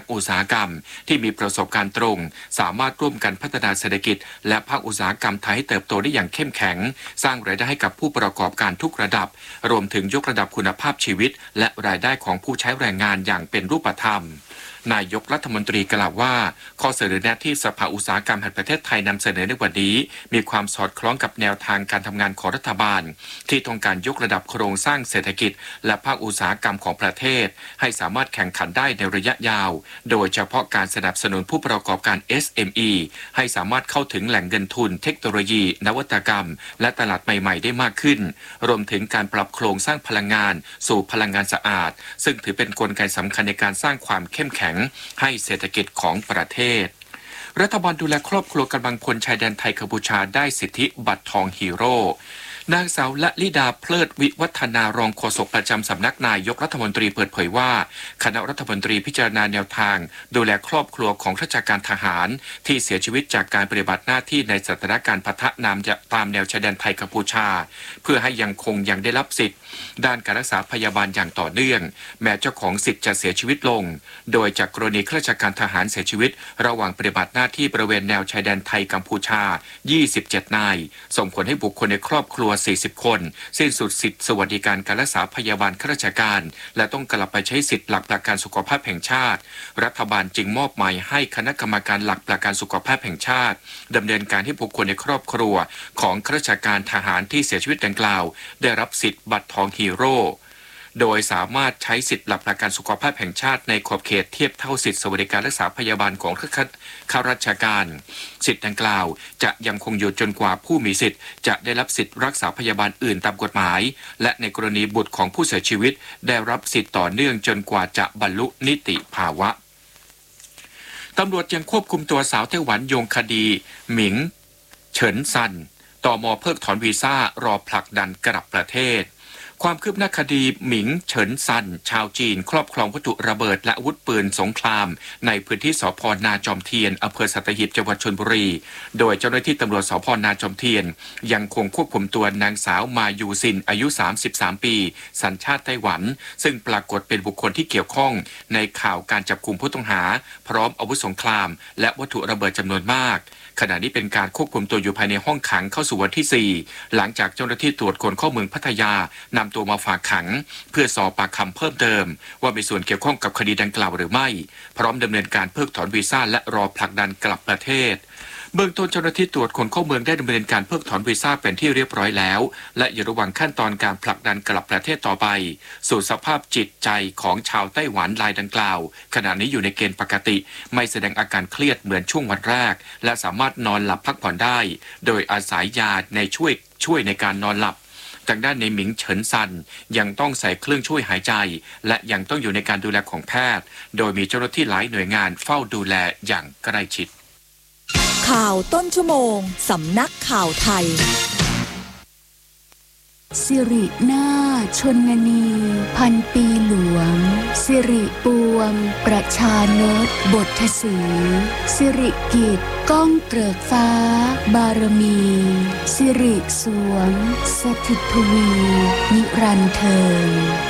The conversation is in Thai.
อุตสาหกรรมที่มีประสบการณ์ตรงสามารถร่วมกันพัฒนาเศรษฐกิจและภาคอุตสาหกรรมไทยให้เติบโตได้อย่างเข้มแข็งสร้างรายได้ให้กับผู้ประกอบการทุกระดับรวมถึงยกระดับคุณภาพชีวิตและรายได้ของผู้ใช้แรงงานอย่างเป็นรูปธรรมนายกรัฐมนตรีกล่าวว่าข้อเสนอแนะที่สภาอุตสาหกรรมแห่งประเทศไทยนำเสนอในวันนี้มีความสอดคล้องกับแนวทางการทำงานของรัฐบาลที่ต้องการยกระดับโครงสร้างเศรษฐกิจและภาคอุตสาหกรรมของประเทศให้สามารถแข่งขันได้ในระยะยาวโดยเฉพาะการสนับสนุนผู้ประกอบการ SME ให้สามารถเข้าถึงแหล่งเงินทุนเทคโนโลยีนวัตกรรมและตลาดใหม่ๆได้มากขึ้นรวมถึงการปรับโครงสร้างพลังงานสู่พลังงานสะอาดซึ่งถือเป็นกลไกสำคัญในการสร้างความเข้มแข็งให้เศรษฐกิจของประเทศรัฐบาลดูแลครอบครัวกำลังพลชายแดนไทยกัมพูชาได้สิทธิบัตรทองฮีโร่นางสาวละลิดาเพลิดวิวัฒนารองโฆษกประจำสำนักนายกรัฐมนตรีเปิดเผยว่าคณะรัฐมนตรีพิจารณาแนวทางดูแลครอบครัวของข้าราชการทหารที่เสียชีวิตจากการปฏิบัติหน้าที่ในสถานการณ์ปะทะนามตามแนวชายแดนไทยกัมพูชาเพื่อให้ยังได้รับสิทธิ์ด้านการรักษาพยาบาลอย่างต่อเนื่องแม้เจ้าของสิทธิ์จะเสียชีวิตลงโดยจากกรณีข้าราชการทหารเสียชีวิตระหว่างปฏิบัติหน้าที่บริเวณแนวชายแดนไทยกัมพูชา27นายส่งผลให้บุคคลในครอบครัว40คนสิ้นสุดสิทธิสวัสดิการการรักษาพยาบาลข้าราชการและต้องกลับไปใช้สิทธิหลักประกันสุขภาพแห่งชาติรัฐบาลจึงมอบหมายให้คณะกรรมการหลักประกันสุขภาพแห่งชาติดำเนินการให้บุคคลในครอบครัวของข้าราชการทหารที่เสียชีวิตดังกล่าวได้รับสิทธิบัตรทองฮีโร่โดยสามารถใช้สิทธิหลักประกันสุขภาพแห่งชาติในขอบเขตเทียบเท่าสิทธิสวัสดิการรักษาพยาบาลของข้าราชการสิทธิดังกล่าวจะยังคงอยู่จนกว่าผู้มีสิทธิ์จะได้รับสิทธิรักษาพยาบาลอื่นตามกฎหมายและในกรณีบุตรของผู้เสียชีวิตได้รับสิทธิต่อเนื่องจนกว่าจะบรรลุนิติภาวะตำรวจยังควบคุมตัวสาวไต้หวันโยงคดีหมิงเฉินซันตม.เพิกถอนวีซ่ารอผลักดันกลับประเทศความคืบหน้าคดีหมิงเฉินซันชาวจีนครอบครองวัตถุระเบิดและอาวุธปืนสงครามในพื้นที่สพ.นาจอมเทียนอำเภอสัตหีบจังหวัดชลบุรีโดยเจ้าหน้าที่ตำรวจสพ.นาจอมเทียนยังคงควบคุมตัวนางสาวมายูซินอายุ33ปีสัญชาติไต้หวันซึ่งปรากฏเป็นบุคคลที่เกี่ยวข้องในข่าวการจับกุมผู้ต้องหาพร้อมอาวุธสงครามและวัตถุระเบิดจำนวนมากขณะนี้เป็นการควบคุมตัวอยู่ภายในห้องขังเข้าสู่วันที่4หลังจากเจ้าหน้าที่ตรวจคนเข้าเมืองพัทยานำตัวมาฝากขังเพื่อสอบปากคำเพิ่มเติมว่ามีส่วนเกี่ยวข้องกับคดีดังกล่าวหรือไม่พร้อมดำเนินการเพิกถอนวีซ่าและรอผลักดันกลับประเทศเบื้องต้นเจ้าหน้าที่ตรวจคนเข้าเมืองได้ดำเนินการเพิกถอนวีซ่าเป็นที่เรียบร้อยแล้วและอยู่ระหว่างขั้นตอนการผลักดันกลับประเทศต่อไปสู่สภาพจิตใจของชาวไต้หวันรายดังกล่าวขณะนี้อยู่ในเกณฑ์ปกติไม่แสดงอาการเครียดเหมือนช่วงวันแรกและสามารถนอนหลับพักผ่อนได้โดยอาศัยยาในช่วยในการนอนหลับทางด้านในหมิงเฉินซันยังต้องใส่เครื่องช่วยหายใจและยังต้องอยู่ในการดูแลของแพทย์โดยมีเจ้าหน้าที่หลายหน่วยงานเฝ้าดูแลอย่างใกล้ชิดข่าวต้นชั่วโมงสำนักข่าวไทยสิรินาชนนีพันปีหลวงสิริปวงประชานตบทสีสิริกิจก้องเกริกฟ้าบารมีสิริสวงสถิตทวีนิรันดร์เทิน